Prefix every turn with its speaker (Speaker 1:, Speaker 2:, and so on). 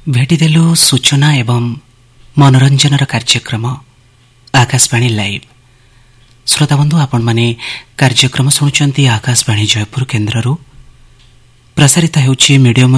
Speaker 1: भेटिदेलु सूचना एवं मनोरंजनर कार्यक्रम आकाशवाणी लाइव। श्रोता बंधु आपण माने कार्यक्रम सुनुचंती आकाशवाणी जयपुर केन्द्ररू प्रसारित हेउछि मीडियम